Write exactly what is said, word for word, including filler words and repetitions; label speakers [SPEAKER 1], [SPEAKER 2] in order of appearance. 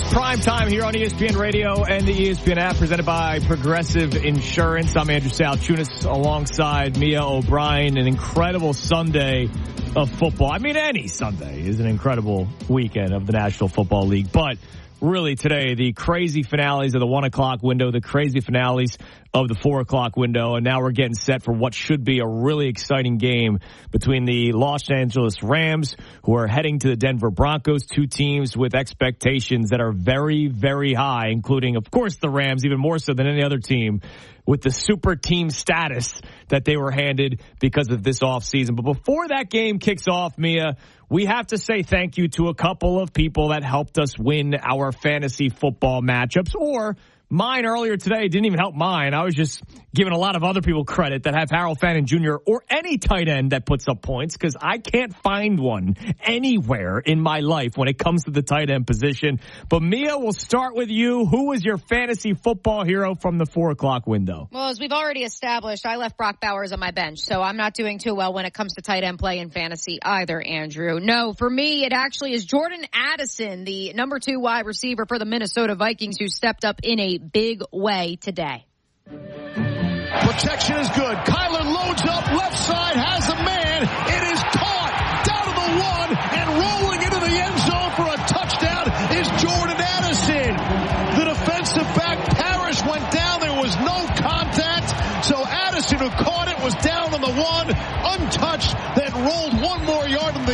[SPEAKER 1] Prime time here on E S P N Radio and the E S P N app, presented by Progressive Insurance. I'm Andrew Salchunas alongside Mia O'Brien. An incredible Sunday of football. I mean, any Sunday is an incredible weekend of the National Football League. But really today, the crazy finales of the one o'clock window, the crazy finales of the four o'clock window, and now we're getting set for what should be a really exciting game between the Los Angeles Rams, who are heading to the Denver Broncos, two teams with expectations that are very, very high, including, of course, the Rams, even more so than any other team, with the super team status that they were handed because of this offseason. But before that game kicks off, Mia, we have to say thank you to a couple of people that helped us win our fantasy football matchups, or mine earlier today didn't even help mine. I was just giving a lot of other people credit that have Harold Fannin Junior or any tight end that puts up points, because I can't find one anywhere in my life when it comes to the tight end position. But Mia, we'll start with you. Who was your fantasy football hero from the four o'clock window?
[SPEAKER 2] Well, as we've already established, I left Brock Bowers on my bench, so I'm not doing too well when it comes to tight end play in fantasy either, Andrew. No, for me, it actually is Jordan Addison, the number two wide receiver for the Minnesota Vikings, who stepped up in a big way today.
[SPEAKER 3] Protection is good. Kyler loads up left side, has the man. It is caught down to the one,